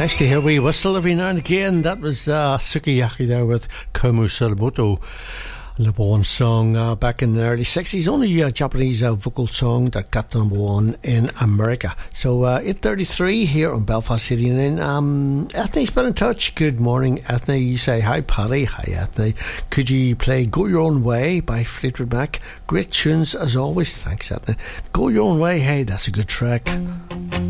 Nice to hear we whistle every now and again. That was Sukiyaki there with Komu Suramoto. Number one song back in the early 60s. Only a Japanese vocal song that got number one in America. So 8:33 here on Belfast City. And Ethne's been in touch. Good morning, Ethne. You say hi, Paddy. Hi, Ethne. Could you play Go Your Own Way by Fleetwood Mac? Great tunes as always. Thanks, Ethne. Go Your Own Way. Hey, that's a good track.